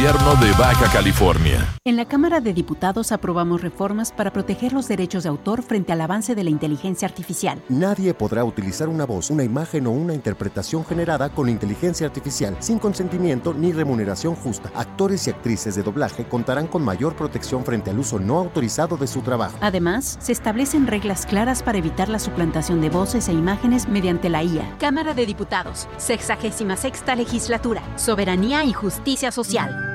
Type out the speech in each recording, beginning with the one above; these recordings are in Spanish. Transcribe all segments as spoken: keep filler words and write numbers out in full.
Gobierno de Baja California. En la Cámara de Diputados aprobamos reformas para proteger los derechos de autor frente al avance de la inteligencia artificial. Nadie podrá utilizar una voz, una imagen o una interpretación generada con inteligencia artificial sin consentimiento ni remuneración justa. Actores y actrices de doblaje contarán con mayor protección frente al uso no autorizado de su trabajo. Además, se establecen reglas claras para evitar la suplantación de voces e imágenes mediante la I A. Cámara de Diputados, sexagésima sexta legislatura, soberanía y justicia social.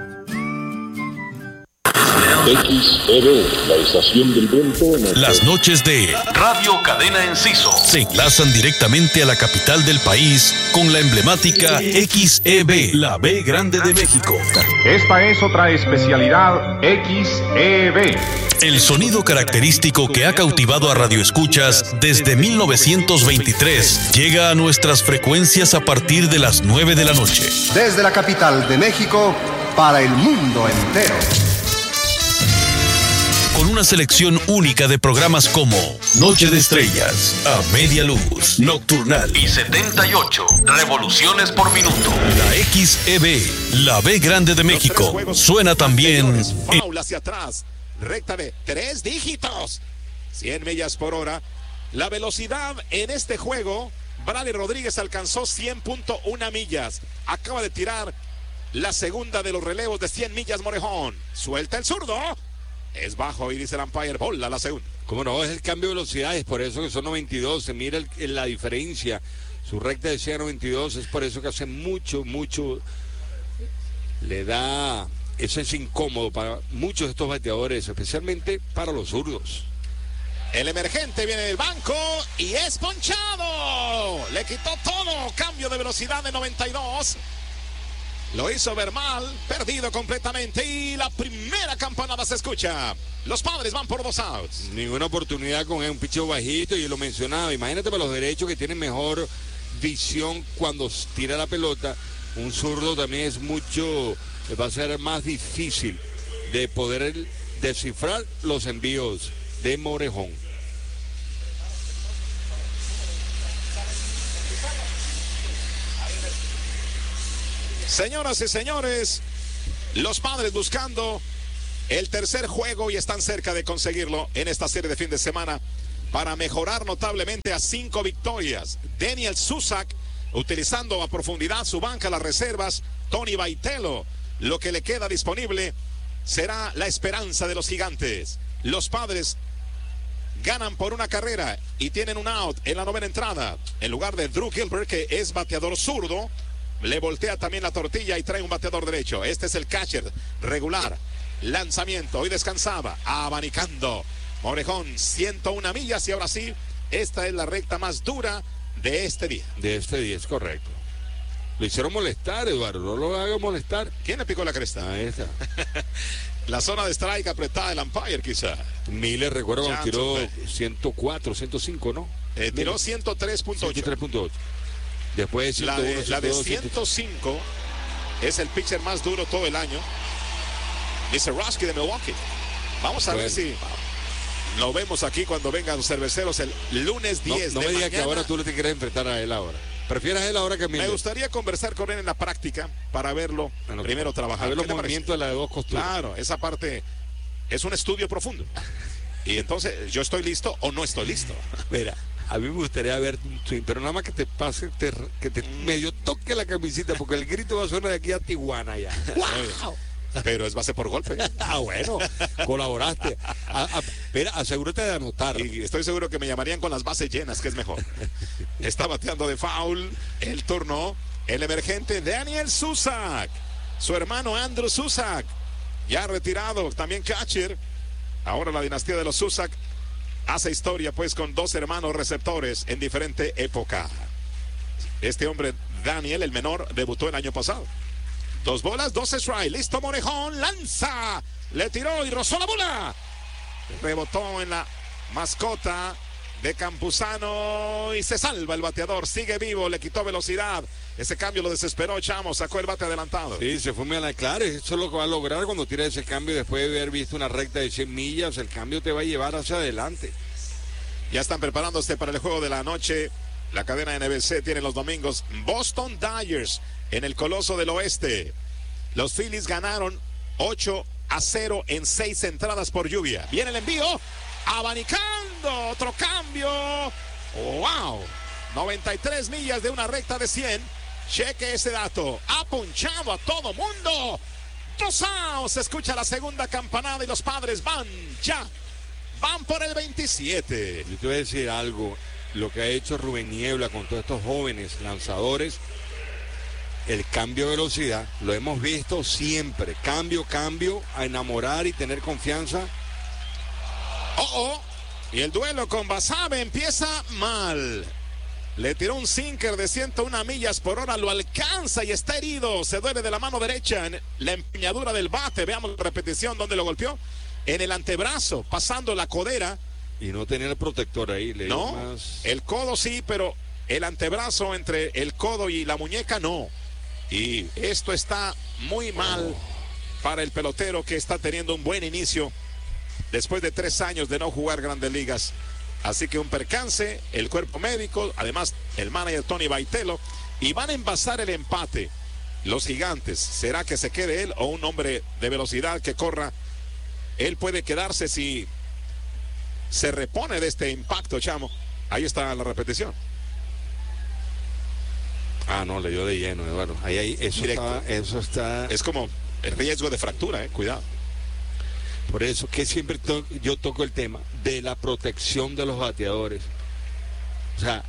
X E B, la estación del viento. Las noches de Radio Cadena Enciso se enlazan directamente a la capital del país con la emblemática X E B, la B grande de México. Esta es otra especialidad X E B. El sonido característico que ha cautivado a radioescuchas desde mil novecientos veintitrés llega a nuestras frecuencias a partir de las nueve de la noche. Desde la capital de México para el mundo entero. Con una selección única de programas como Noche de Estrellas, A Media Luz, Nocturnal y setenta y ocho Revoluciones por Minuto. La X E B, la B grande de México, suena también... Paula hacia atrás, recta de tres dígitos, cien millas por hora. La velocidad en este juego, Bradley Rodríguez alcanzó cien punto uno millas. Acaba de tirar la segunda de los relevos de cien millas Morejón. Suelta el zurdo. Es bajo y dice el umpire, bola la segunda. Como no, es el cambio de velocidad, es por eso que son noventa y dos, se mira el, el, la diferencia. Su recta decía noventa y dos, es por eso que hace mucho, mucho, le da, eso es incómodo para muchos de estos bateadores, especialmente para los zurdos. El emergente viene del banco y es ponchado. Le quitó todo, cambio de velocidad de noventa y dos. Lo hizo ver mal, perdido completamente y la primera campanada se escucha. Los Padres van por dos outs. Ninguna oportunidad con un picheo bajito y lo mencionaba. Imagínate para los derechos que tienen mejor visión cuando tira la pelota. Un zurdo también es mucho, va a ser más difícil de poder descifrar los envíos de Morejón. Señoras y señores, los Padres buscando el tercer juego y están cerca de conseguirlo en esta serie de fin de semana para mejorar notablemente a cinco victorias. Daniel Susac utilizando a profundidad su banca, las reservas. Tony Baitelo, lo que le queda disponible será la esperanza de los Gigantes. Los Padres ganan por una carrera y tienen un out en la novena entrada. En lugar de Drew Gilbert, que es bateador zurdo, le voltea también la tortilla y trae un bateador derecho. Este es el catcher regular. Lanzamiento, hoy descansaba, abanicando. Morejón, ciento una millas y ahora sí, esta es la recta más dura de este día. De este día, es correcto. Lo hicieron molestar, Eduardo, no lo haga molestar. ¿Quién le picó la cresta? Ahí está. La zona de strike apretada del umpire quizá. Miller, recuerdo cuando tiró ciento cuatro, ciento cinco, ¿no? Eh, tiró ciento tres punto ocho. ciento tres punto ocho. Después la de, la de ciento dos, ciento cinco es el pitcher más duro todo el año. mister Roski de Milwaukee. Vamos a bueno. ver si lo vemos aquí cuando vengan los cerveceros el lunes diez no, no de me digas mañana. Que ahora tú le te quieres enfrentar a él ahora. ¿Prefieres a él ahora que a mí? Me gustaría conversar con él en la práctica para verlo bueno, primero trabajar. A ver los movimientos de las dos costuras. Claro, esa parte es un estudio profundo. Y entonces, ¿yo estoy listo o no estoy listo? Mira, a mí me gustaría ver un swing, pero nada más que te pase, te, que te mm. medio toque la camisita, porque el grito va a sonar de aquí a Tijuana ya. ¡Wow! Pero es base por golpe. Ah, bueno, colaboraste. A, a, espera, asegúrate de anotar. Y estoy seguro que me llamarían con las bases llenas, que es mejor. Está bateando de foul el turno. El emergente Daniel Susac. Su hermano Andrew Susac. Ya retirado, también catcher. Ahora la dinastía de los Susac hace historia pues con dos hermanos receptores en diferente época. Este hombre, Daniel, el menor, debutó el año pasado. Dos bolas, dos strikes. Listo Morejón, lanza. Le tiró y rozó la bola. Rebotó en la mascota de Campuzano y se salva el bateador. Sigue vivo, le quitó velocidad. Ese cambio lo desesperó, Chamo. Sacó el bate adelantado. Sí, se fue muy a la clara. Eso es lo que va a lograr cuando tira ese cambio después de haber visto una recta de cien millas. El cambio te va a llevar hacia adelante. Ya están preparándose para el juego de la noche. La cadena N B C tiene los domingos Boston Dyers en el Coloso del Oeste. Los Phillies ganaron ocho a cero en seis entradas por lluvia. Viene el envío, abanicando, otro cambio. ¡Wow! noventa y tres millas de una recta de cien. Cheque ese dato. Ha punchado a todo mundo. Dos outs. Se escucha la segunda campanada y los Padres van ya. Van por el veintisiete. Yo te voy a decir algo. Lo que ha hecho Rubén Niebla con todos estos jóvenes lanzadores, el cambio de velocidad, lo hemos visto siempre. Cambio, cambio, a enamorar y tener confianza. Oh, oh. Y el duelo con Basabe empieza mal. Le tiró un sinker de ciento una millas por hora, lo alcanza y está herido. Se duele de la mano derecha en la empuñadura del bate. Veamos la repetición donde lo golpeó. En el antebrazo, pasando la codera. Y no tenía el protector ahí. Le no, más... el codo sí, pero el antebrazo entre el codo y la muñeca no. Y esto está muy mal para el pelotero que está teniendo un buen inicio después de tres años de no jugar Grandes Ligas. Así que un percance, el cuerpo médico, además el manager Tony Baitelo, y van a envasar el empate los Gigantes. ¿Será que se quede él o un hombre de velocidad que corra? Él puede quedarse si se repone de este impacto, chamo. Ahí está la repetición. Ah, no, le dio de lleno, Eduardo. Ahí, ahí, eso está, eso está... Es como el riesgo de fractura, eh, cuidado. Por eso que siempre to yo toco el tema de la protección de los bateadores. O sea,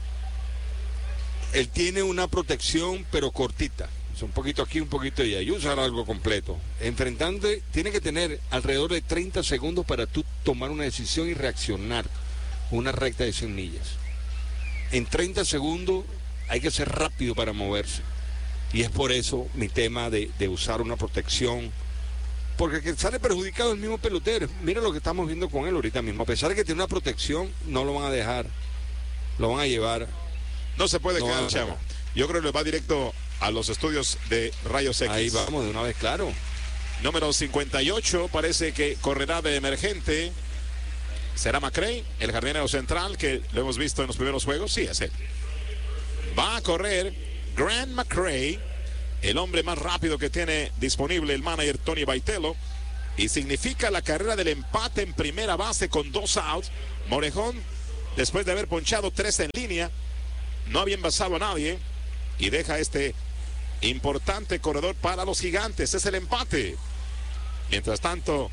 él tiene una protección pero cortita. Es un poquito aquí, un poquito allá. Y usar algo completo. Enfrentando, tiene que tener alrededor de treinta segundos para tú tomar una decisión y reaccionar una recta de cien millas. En treinta segundos hay que ser rápido para moverse. Y es por eso mi tema de, de usar una protección. Porque el que sale perjudicado es el mismo pelotero. Mira lo que estamos viendo con él ahorita mismo. A pesar de que tiene una protección, no lo van a dejar. Lo van a llevar. No se puede no quedar, chamo. Yo creo que le va directo a los estudios de Rayos X. Ahí vamos, de una vez, claro. Número cincuenta y ocho, parece que correrá de emergente. ¿Será McRae, el jardinero central, que lo hemos visto en los primeros juegos? Sí, es él. Va a correr Grant McRae, el hombre más rápido que tiene disponible el manager Tony Baitelo, y significa la carrera del empate en primera base con dos outs. Morejón, después de haber ponchado tres en línea, no había envasado a nadie y deja este importante corredor para los Gigantes. Es el empate. Mientras tanto,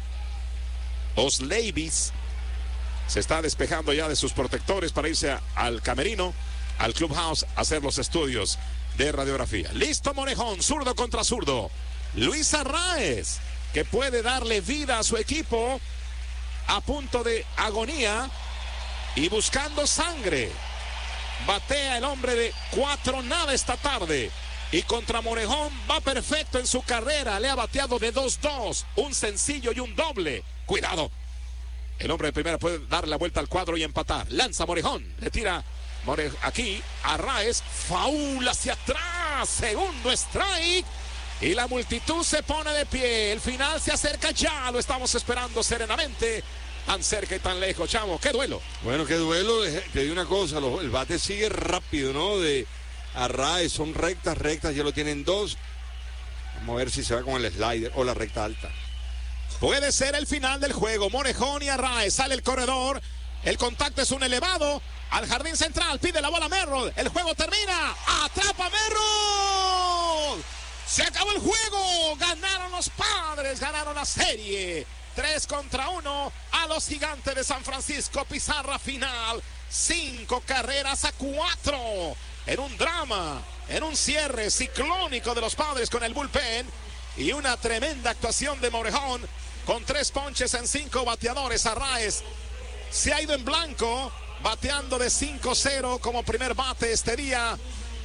Osleivis se está despejando ya de sus protectores para irse a, al camerino, al clubhouse, a hacer los estudios de radiografía. Listo Morejón, zurdo contra zurdo. Luis Arraez, que puede darle vida a su equipo a punto de agonía y buscando sangre. Batea el hombre de cuatro nada esta tarde. Y contra Morejón va perfecto en su carrera. Le ha bateado de dos dos. Un sencillo y un doble. Cuidado. El hombre de primera puede dar la vuelta al cuadro y empatar. Lanza Morejón. Le tira More... aquí Arraez. Faul hacia atrás. Segundo strike. Y la multitud se pone de pie. El final se acerca ya. Lo estamos esperando serenamente. Tan cerca y tan lejos, chamo. ¡Qué duelo! Bueno, qué duelo. Te digo una cosa. El bate sigue rápido, ¿no? De Arraez. Son rectas, rectas. Ya lo tienen dos. Vamos a ver si se va con el slider o la recta alta. Puede ser el final del juego. Morejón y Arraez. Sale el corredor. El contacto es un elevado. Al jardín central. Pide la bola Merrill. El juego termina. ¡Atrapa Merrill! Se acabó el juego. Ganaron los Padres. Ganaron la serie. Tres contra uno a los Gigantes de San Francisco. Pizarra final. Cinco carreras a cuatro. En un drama. En un cierre ciclónico de los Padres con el bullpen. Y una tremenda actuación de Morejón. Con tres ponches en cinco bateadores. Arraez se ha ido en blanco. Bateando de cinco cero como primer bate este día.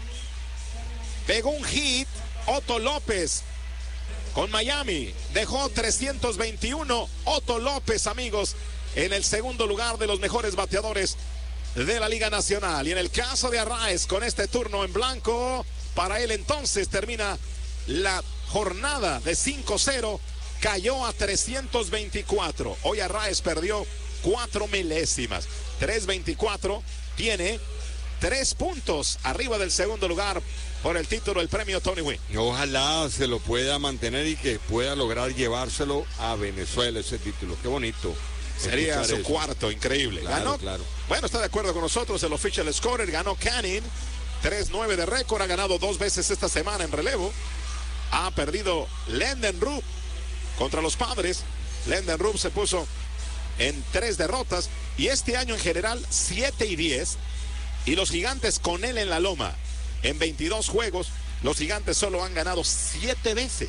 Pegó un hit. Otto López con Miami dejó trescientos veintiuno. Otto López, amigos, en el segundo lugar de los mejores bateadores de la Liga Nacional. Y en el caso de Arraez, con este turno en blanco, para él entonces termina la jornada de cinco cero. Cayó a trescientos veinticuatro. Hoy Arraez perdió cuatro milésimas. trescientos veinticuatro, tiene tres puntos arriba del segundo lugar por el título, el premio Tony Gwynn. Ojalá se lo pueda mantener y que pueda lograr llevárselo a Venezuela ese título. Qué bonito. Sería su eso. cuarto, increíble. Claro, ganó, claro. Bueno, está de acuerdo con nosotros el official scorer, ganó Canning, tres nueve de récord, ha ganado dos veces esta semana en relevo. Ha perdido Lenden Rupp contra los Padres. Lenden Rupp se puso en tres derrotas y este año en general siete y diez. Y los Gigantes con él en la loma en veintidós juegos, los Gigantes solo han ganado siete veces.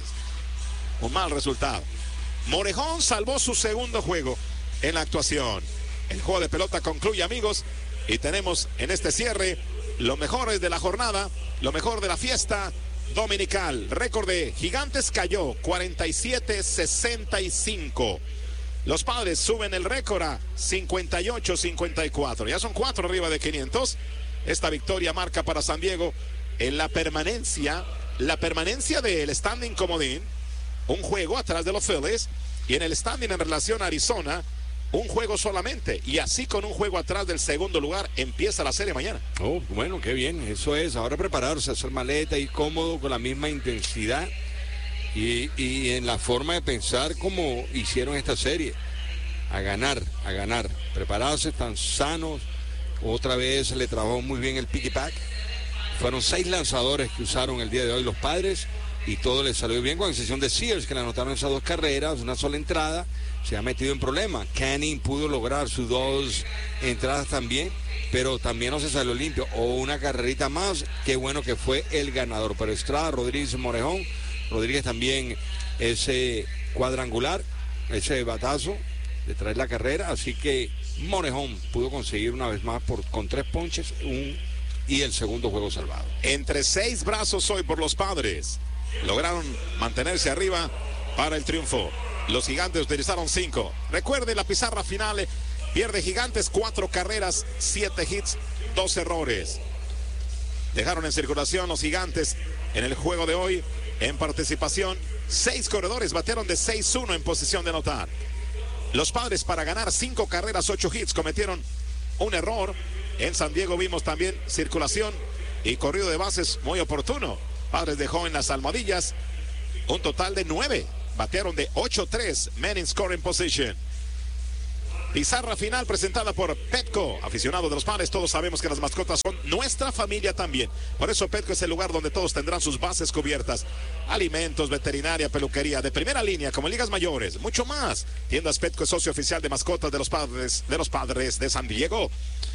Un mal resultado. Morejón salvó su segundo juego en la actuación. El juego de pelota concluye, amigos, y tenemos en este cierre los mejores de la jornada, lo mejor de la fiesta dominical. Récord de Gigantes cayó cuarenta y siete sesenta y cinco. Los Padres suben el récord a cincuenta y ocho cincuenta y cuatro. Ya son cuatro arriba de quinientos. Esta victoria marca para San Diego en la permanencia, la permanencia del standing comodín, un juego atrás de los Phillies, y en el standing en relación a Arizona, un juego solamente, y así con un juego atrás del segundo lugar empieza la serie mañana. Oh, bueno, qué bien, eso es. Ahora prepararse, hacer maleta, ir cómodo con la misma intensidad y, y en la forma de pensar como hicieron esta serie. A ganar, a ganar. Prepararse, están sanos. Otra vez le trabajó muy bien el piggyback. Fueron seis lanzadores que usaron el día de hoy los Padres y todo les salió bien, con excepción de Sears, que le anotaron esas dos carreras, una sola entrada. Se ha metido en problemas. Canning pudo lograr sus dos entradas también, pero también no se salió limpio. O una carrerita más, qué bueno que fue el ganador. Pero Estrada, Rodríguez, Morejón, Rodríguez también ese cuadrangular, ese batazo de traer la carrera. Así que Morejón pudo conseguir una vez más por, con tres ponches un, y el segundo juego salvado. Entre seis brazos hoy por los Padres. Lograron mantenerse arriba para el triunfo. Los Gigantes utilizaron cinco. Recuerden la pizarra final. Pierde Gigantes, cuatro carreras, siete hits, dos errores. Dejaron en circulación los Gigantes en el juego de hoy. En participación, seis corredores batearon de seis uno en posición de anotar. Los Padres, para ganar cinco carreras, ocho hits, cometieron un error. En San Diego vimos también circulación y corrido de bases muy oportuno. Padres dejó en las almohadillas un total de nueve. Batearon de ocho tres, men in scoring position. Pizarra final presentada por Petco, aficionado de los Padres. Todos sabemos que las mascotas son nuestra familia también. Por eso Petco es el lugar donde todos tendrán sus bases cubiertas. Alimentos, veterinaria, peluquería de primera línea, como en ligas mayores, mucho más. Tiendas Petco es socio oficial de mascotas de los Padres de los Padres de San Diego.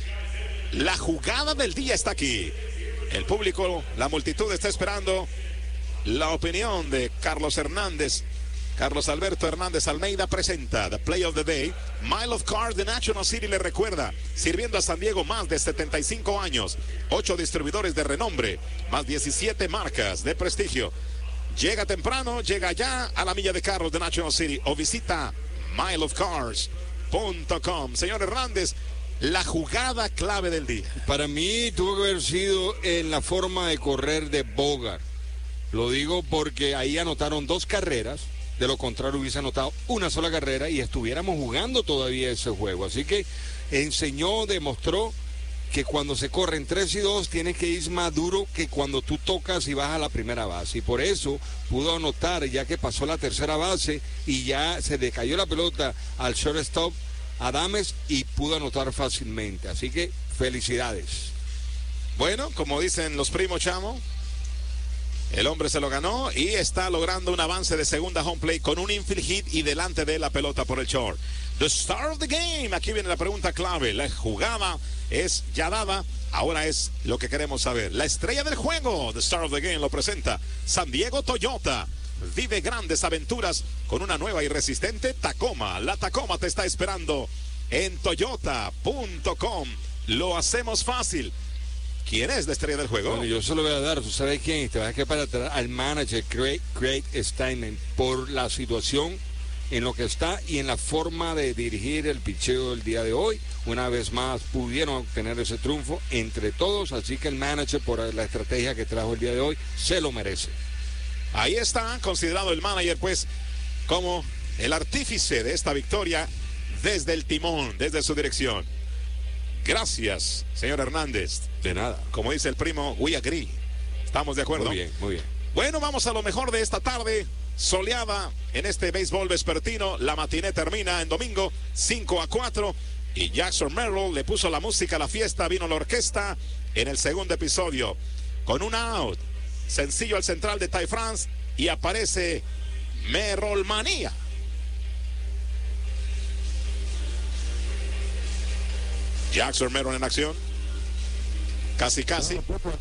La jugada del día está aquí. El público, la multitud está esperando la opinión de Carlos Hernández. Carlos Alberto Hernández Almeida presenta The Play of the Day. Mile of Cars de National City le recuerda, sirviendo a San Diego más de setenta y cinco años, ocho distribuidores de renombre, más diecisiete marcas de prestigio. Llega temprano, llega ya a la milla de carros de National City o visita mile of cars punto com. Señor Hernández, la jugada clave del día. Para mí tuvo que haber sido en la forma de correr de Bogart. Lo digo porque ahí anotaron dos carreras. De lo contrario hubiese anotado una sola carrera y estuviéramos jugando todavía ese juego. Así que enseñó, demostró que cuando se corren tres y dos tienes que ir más duro que cuando tú tocas y vas a la primera base. Y por eso pudo anotar, ya que pasó la tercera base y ya se le cayó la pelota al shortstop Adames y pudo anotar fácilmente. Así que felicidades. Bueno, como dicen los primos Chamo, el hombre se lo ganó y está logrando un avance de segunda home plate con un infield hit y delante de la pelota por el short. The star of the game. Aquí viene la pregunta clave. La jugada es ya dada. Ahora es lo que queremos saber. La estrella del juego. The star of the game lo presenta San Diego Toyota. Vive grandes aventuras con una nueva y resistente Tacoma. La Tacoma te está esperando en toyota punto com. Lo hacemos fácil. ¿Quién es la estrella del juego? Bueno, yo se lo voy a dar. ¿Tú sabes quién? Te vas a quedar para atrás al manager Craig, Craig Steinman por la situación en lo que está y en la forma de dirigir el picheo del día de hoy. Una vez más pudieron obtener ese triunfo entre todos, así que el manager, por la estrategia que trajo el día de hoy, se lo merece. Ahí está, considerado el manager pues como el artífice de esta victoria desde el timón, desde su dirección. Gracias, señor Hernández. De nada. Como dice el primo, we agree. ¿Estamos de acuerdo? Muy bien, muy bien. Bueno, vamos a lo mejor de esta tarde soleada en este béisbol vespertino. La matiné termina en domingo cinco a cuatro y Jackson Merrill le puso la música a la fiesta, vino la orquesta en el segundo episodio con un out sencillo al central de Ty France y aparece Merrill Manía. Jackson Merrill en acción. Casi, casi.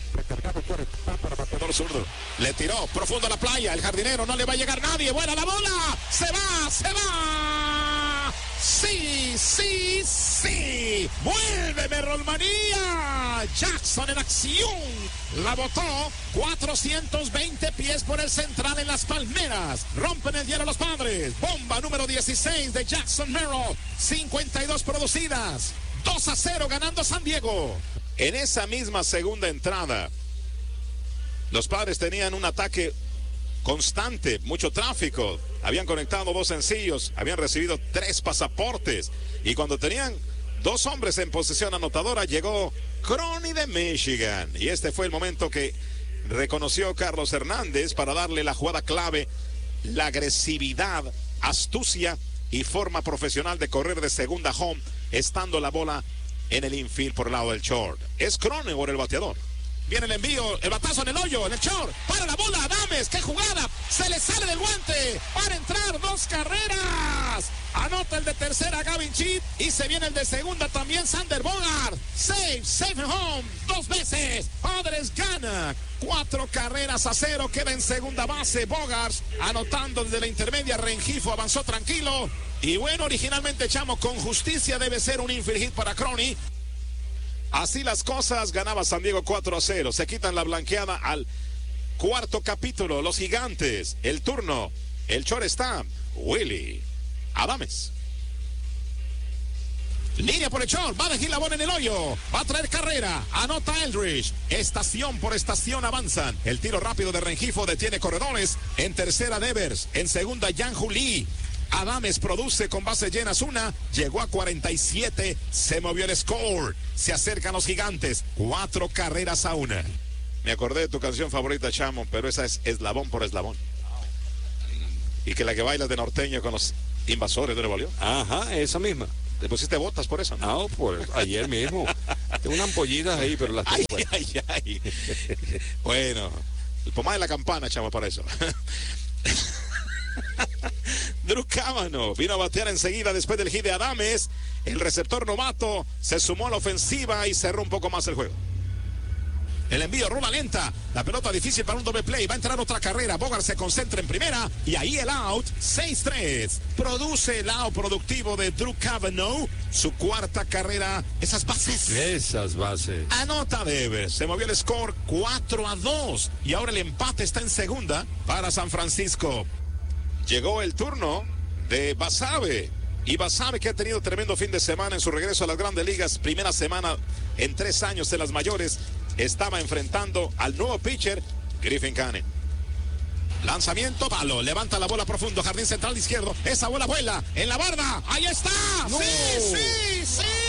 Le tiró profundo a la playa. El jardinero no le va a llegar nadie. Buena la bola. Se va, se va. Sí, sí, sí. Vuelve Merrill Manía. Jackson en acción. La botó. cuatrocientos veinte pies por el central en las palmeras. Rompen el hielo los Padres. Bomba número dieciséis de Jackson Merrill. cincuenta y dos producidas. dos a cero ganando San Diego. En esa misma segunda entrada, los Padres tenían un ataque constante, mucho tráfico. Habían conectado dos sencillos, habían recibido tres pasaportes. Y cuando tenían dos hombres en posición anotadora, llegó Crony de Michigan. Y este fue el momento que reconoció Carlos Hernández para darle la jugada clave, la agresividad, astucia y forma profesional de correr de segunda home, estando la bola en el infield por el lado del short. Es Cronenworth el bateador. Viene el envío, el batazo en el hoyo, en el short. Para la bola, Adames, qué jugada. Se le sale del guante para entrar dos carreras. Anota el de tercera Gavin Chip y se viene el de segunda también Sander Bogart. Save, save home, dos veces. Padres gana. Cuatro carreras a cero, queda en segunda base Bogart, anotando desde la intermedia. Rengifo avanzó tranquilo. Y bueno, originalmente, Chamo, con justicia debe ser un infield hit para Crony. Así las cosas, ganaba San Diego cuatro a cero. Se quitan la blanqueada al cuarto capítulo. Los Gigantes, el turno, el shortstop, Willy Adames. Línea por el short, va a dejar la bola en el hoyo, va a traer carrera, anota Eldridge, estación por estación avanzan. El tiro rápido de Rengifo detiene corredores. En tercera Devers, en segunda Yang Lee. Adames produce con bases llenas una, llegó a cuarenta y siete, se movió el score, se acercan los Gigantes, cuatro carreras a una. Me acordé de tu canción favorita, Chamo, pero esa es eslabón por eslabón. Y que la que bailas de norteño con los invasores de Nuevo León. Ajá, esa misma. ¿Te pusiste botas por eso? No, por ayer mismo. Tengo unas ampollitas ahí, pero las tengo. Ay, ay, ay. Bueno, el pomada de la campana, Chamo, para eso. Drew Cavanaugh vino a batear enseguida después del hit de Adames. El receptor novato se sumó a la ofensiva y cerró un poco más el juego. El envío, rueda lenta, la pelota difícil para un doble play, va a entrar otra carrera, Bogart se concentra en primera y ahí el out, seis tres, produce el out productivo de Drew Cavanaugh, su cuarta carrera, esas bases. Esas bases. Anota Devers, se movió el score cuatro a dos y ahora el empate está en segunda para San Francisco. Llegó el turno de Basabe. Y Basabe, que ha tenido tremendo fin de semana en su regreso a las grandes ligas, primera semana en tres años de las mayores, estaba enfrentando al nuevo pitcher, Griffin Canning. Lanzamiento, palo, levanta la bola profundo, jardín central izquierdo, esa bola vuela en la barda, ahí está. No. Sí, sí,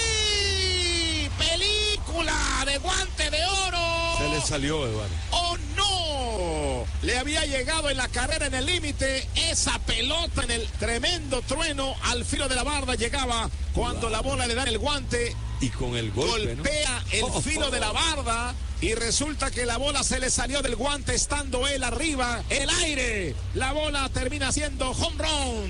sí, película de guante de oro. Se le salió, Eduardo. ¡Oh, no! Le había llegado en la carrera en el límite. Esa pelota en el tremendo trueno al filo de la barda llegaba cuando wow. La bola le da en el guante. Y con el golpe, golpea ¿no? el oh, filo oh, de la barda y resulta que la bola se le salió del guante estando él arriba, el aire. La bola termina siendo home run.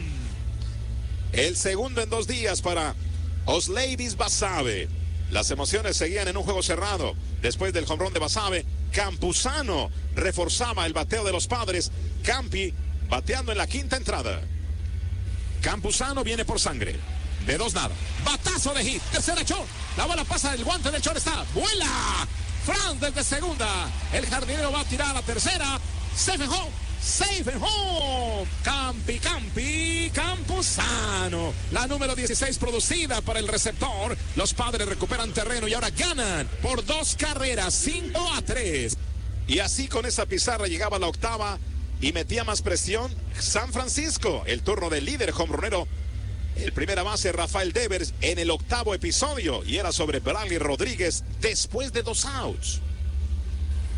El segundo en dos días para Osleivis Basabe. Las emociones seguían en un juego cerrado. Después del home run de Basabe, Campuzano reforzaba el bateo de los Padres. Campi bateando en la quinta entrada. Campuzano viene por sangre. De dos nada. Batazo de hit. Tercera short. La bola pasa del guante del short. Está. ¡Vuela! Franz desde segunda. El jardinero va a tirar a la tercera. Safe and home. Safe and home. Campi, Campi, Campuzano. La número dieciséis producida para el receptor. Los Padres recuperan terreno y ahora ganan por dos carreras. cinco a tres. Y así con esa pizarra llegaba la octava y metía más presión San Francisco. El turno del líder homeronero. El primera base, Rafael Devers, en el octavo episodio. Y era sobre Bradley Rodríguez después de dos outs.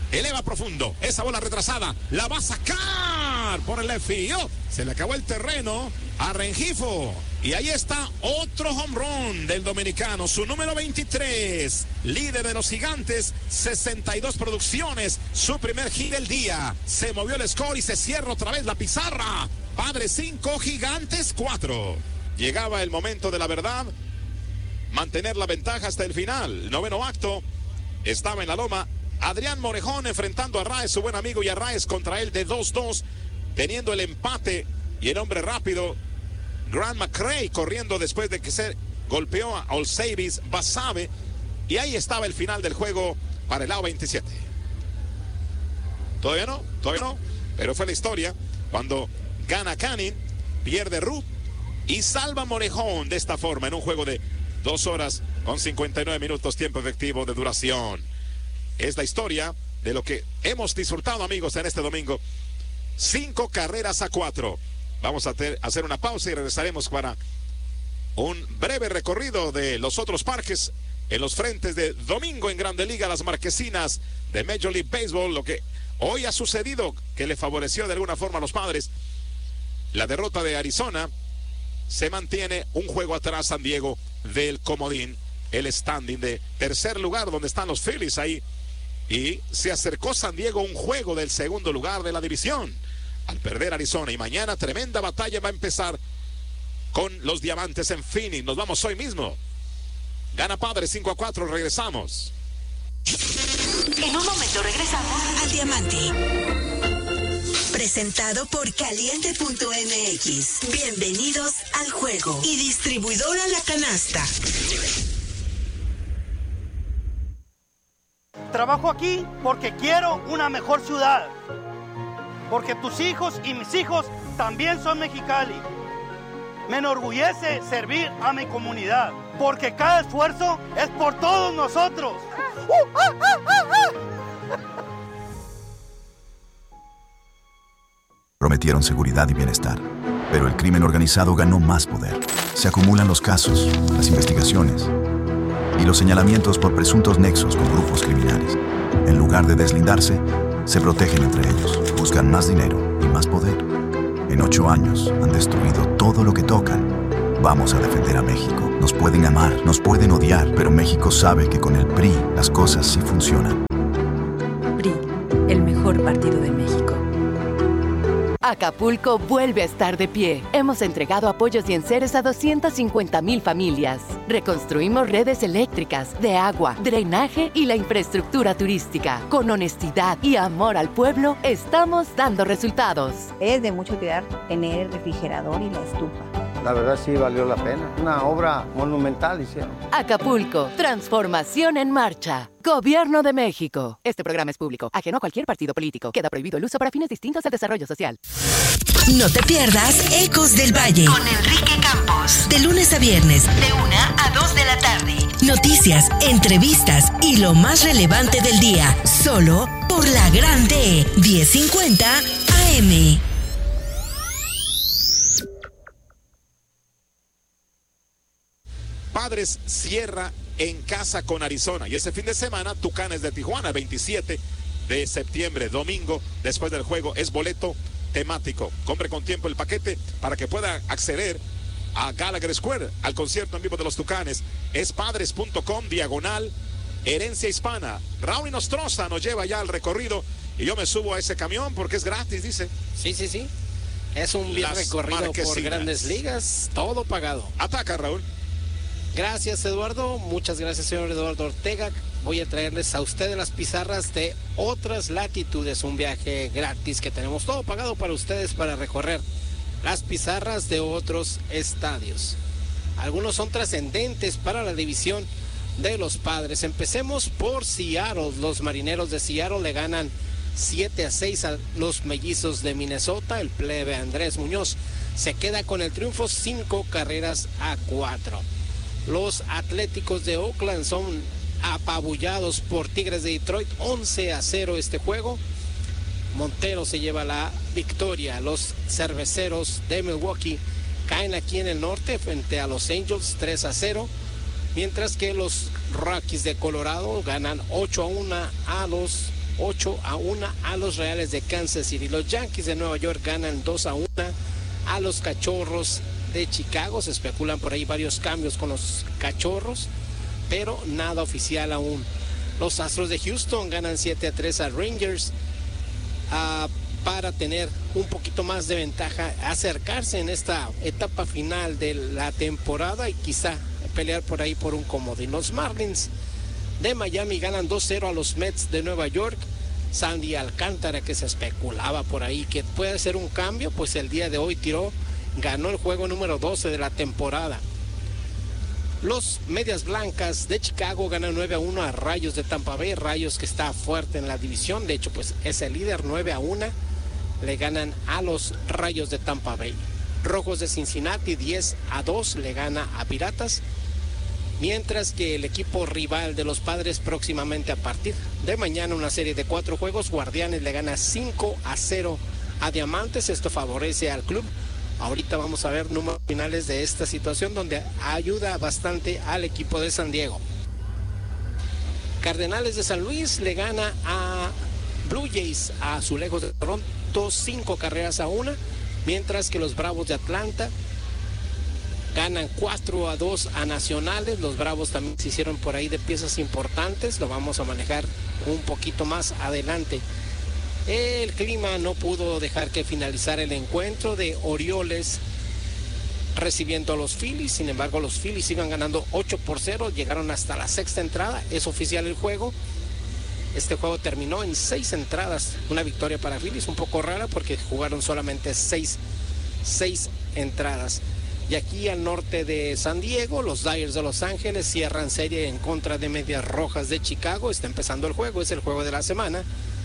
eleva profundo, esa bola retrasada, la va a sacar por el left field. Se le acabó el terreno a Rengifo. Y ahí está otro home run del dominicano, su número veintitrés, líder de los Gigantes, sesenta y dos producciones, su primer hit del día. Se movió el score y se cierra otra vez la pizarra. Padres cinco, Gigantes cuatro. Llegaba el momento de la verdad, mantener la ventaja hasta el final. Noveno acto, estaba en la loma Adrián Morejón enfrentando a Raez, su buen amigo, y a Raez contra él de dos dos, teniendo el empate y el hombre rápido Grant McCray corriendo después de que se golpeó a Olsavis Basabe, y ahí estaba el final del juego para el lado veintisiete. Todavía no, todavía no, pero fue la historia cuando gana Canning, pierde Ruth y salva Morejón de esta forma en un juego de dos horas con cincuenta y nueve minutos tiempo efectivo de duración. Es la historia de lo que hemos disfrutado, amigos, en este domingo. Cinco carreras a cuatro. Vamos a ter, hacer una pausa y regresaremos para un breve recorrido de los otros parques en los frentes de domingo en Grande Liga, las marquesinas de Major League Baseball. Lo que hoy ha sucedido que le favoreció de alguna forma a los Padres. La derrota de Arizona, se mantiene un juego atrás San Diego del comodín, el standing de tercer lugar donde están los Phillies ahí, y se acercó San Diego un juego del segundo lugar de la división al perder Arizona. Y mañana tremenda batalla va a empezar con los Diamantes en Phoenix. Nos vamos hoy mismo. Gana Padres cinco a cuatro, regresamos. En un momento regresamos al Diamante. Presentado por Caliente punto M X. Bienvenidos al juego. Y distribuidora La Canasta. Trabajo aquí porque quiero una mejor ciudad. Porque tus hijos y mis hijos también son Mexicali. Me enorgullece servir a mi comunidad. Porque cada esfuerzo es por todos nosotros. Prometieron seguridad y bienestar, pero el crimen organizado ganó más poder. Se acumulan los casos, las investigaciones y los señalamientos por presuntos nexos con grupos criminales. En lugar de deslindarse, se protegen entre ellos, buscan más dinero y más poder. En ocho años han destruido todo lo que tocan. Vamos a defender a México. Nos pueden amar, nos pueden odiar, pero México sabe que con el P R I las cosas sí funcionan. P R I, el mejor partido de México. Acapulco vuelve a estar de pie. Hemos entregado apoyos y enseres a doscientas cincuenta mil familias. Reconstruimos redes eléctricas, de agua, drenaje y la infraestructura turística. Con honestidad y amor al pueblo, estamos dando resultados. Es de mucha utilidad tener el refrigerador y la estufa. La verdad sí valió la pena. Una obra monumental hicieron. Acapulco, transformación en marcha. Gobierno de México. Este programa es público, ajeno a cualquier partido político. Queda prohibido el uso para fines distintos al desarrollo social. No te pierdas Ecos del Valle con Enrique Campos. De lunes a viernes, de una a dos de la tarde. Noticias, entrevistas y lo más relevante del día. Solo por la Grande diez cincuenta A M. Padres cierra en casa con Arizona. Y ese fin de semana, Tucanes de Tijuana, veintisiete de septiembre, domingo, después del juego. Es boleto temático. Compre con tiempo el paquete para que pueda acceder a Gallagher Square, al concierto en vivo de los Tucanes. Es padres punto com, diagonal, herencia hispana. Raúl Nostroza nos lleva ya al recorrido y yo me subo a ese camión porque es gratis, dice. Sí, sí, sí. Es un bien Las recorrido por marquesinas. Grandes Ligas, todo pagado. Ataca, Raúl. Gracias, Eduardo. Muchas gracias, señor Eduardo Ortega. Voy a traerles a ustedes las pizarras de otras latitudes, un viaje gratis que tenemos todo pagado para ustedes para recorrer las pizarras de otros estadios. Algunos son trascendentes para la división de los Padres. Empecemos por Seattle. Los Marineros de Seattle le ganan siete a seis a los Mellizos de Minnesota. El plebe Andrés Muñoz se queda con el triunfo, cinco carreras a cuatro. Los Atléticos de Oakland son apabullados por Tigres de Detroit, once a cero este juego. Montero se lleva la victoria. Los Cerveceros de Milwaukee caen aquí en el norte frente a los Angels, tres a cero. Mientras que los Rockies de Colorado ganan ocho a uno a los ocho a uno a los Reales de Kansas City. Los Yankees de Nueva York ganan dos a uno a los Cachorros de Chicago. Se especulan por ahí varios cambios con los Cachorros, pero nada oficial aún. Los Astros de Houston ganan siete a tres a Rangers uh, para tener un poquito más de ventaja, acercarse en esta etapa final de la temporada y quizá pelear por ahí por un comodín. Los Marlins de Miami ganan dos cero a los Mets de Nueva York. Sandy Alcántara, que se especulaba por ahí que puede ser un cambio, pues el día de hoy tiró, ganó el juego número doce de la temporada. Los Medias Blancas de Chicago ganan nueve a uno a Rayos de Tampa Bay. Rayos que está fuerte en la división, de hecho pues es el líder. Nueve a uno le ganan a los Rayos de Tampa Bay. Rojos de Cincinnati diez a dos le gana a Piratas, mientras que el equipo rival de los Padres próximamente a partir de mañana, una serie de cuatro juegos, Guardianes le gana cinco a cero a Diamantes. Esto favorece al club. Ahorita vamos a ver números finales de esta situación, donde ayuda bastante al equipo de San Diego. Cardenales de San Luis le gana a Blue Jays, a Azulejos de Toronto, cinco carreras a una, mientras que los Bravos de Atlanta ganan cuatro a dos a Nacionales. Los Bravos también se hicieron por ahí de piezas importantes, lo vamos a manejar un poquito más adelante. El clima no pudo dejar que finalizara el encuentro de Orioles recibiendo a los Phillies. Sin embargo, los Phillies iban ganando ocho por cero, llegaron hasta la sexta entrada, es oficial el juego. Este juego terminó en seis entradas, una victoria para Phillies, un poco rara porque jugaron solamente seis, seis entradas. Y aquí al norte de San Diego, los Dyers de Los Ángeles cierran serie en contra de Medias Rojas de Chicago. Está empezando el juego, es el juego de la semana.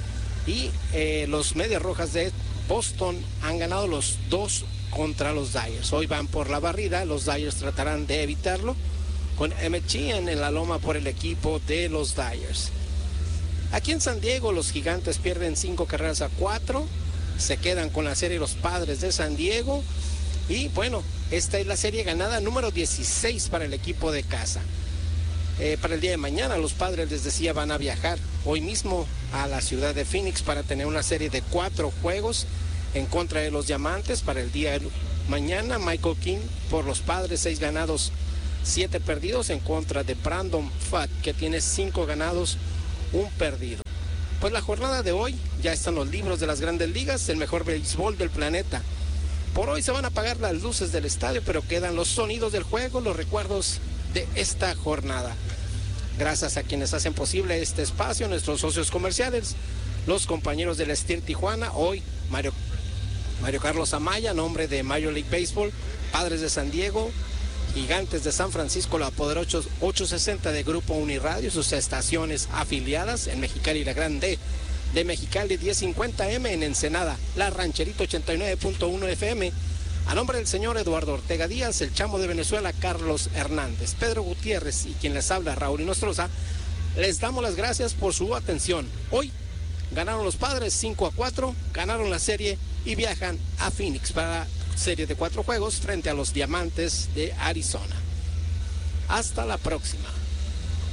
Y eh, los Medias Rojas de Boston han ganado los dos contra los Dyers. Hoy van por la barrida, los Dyers tratarán de evitarlo con Emmett Sheehan en la loma por el equipo de los Dyers. Aquí en San Diego los Gigantes pierden cinco carreras a cuatro, se quedan con la serie los Padres de San Diego. Y bueno, esta es la serie ganada número dieciséis para el equipo de casa. Eh, para el día de mañana los Padres, les decía, van a viajar hoy mismo a la ciudad de Phoenix para tener una serie de cuatro juegos en contra de los Diamantes. Para el día de mañana, Michael King por los Padres, seis ganados, siete perdidos, en contra de Brandon Pfaadt, que tiene cinco ganados, un perdido. Pues la jornada de hoy, ya están los libros de las Grandes Ligas, el mejor béisbol del planeta. Por hoy se van a apagar las luces del estadio, pero quedan los sonidos del juego, los recuerdos de esta jornada. Gracias a quienes hacen posible este espacio, nuestros socios comerciales, los compañeros del Steer Tijuana, hoy Mario, Mario Carlos Amaya, nombre de Major League Baseball, Padres de San Diego, Gigantes de San Francisco, la Poder ochocientos sesenta de Grupo Uniradio, sus estaciones afiliadas en Mexicali y la Grande de Mexicali diez cincuenta eme, en Ensenada, la Rancherito ochenta y nueve punto uno efe eme. A nombre del señor Eduardo Ortega Díaz, el Chamo de Venezuela, Carlos Hernández, Pedro Gutiérrez y quien les habla, Raúl Inostroza, les damos las gracias por su atención. Hoy ganaron los Padres cinco a cuatro, ganaron la serie y viajan a Phoenix para serie de cuatro juegos frente a los Diamantes de Arizona. Hasta la próxima.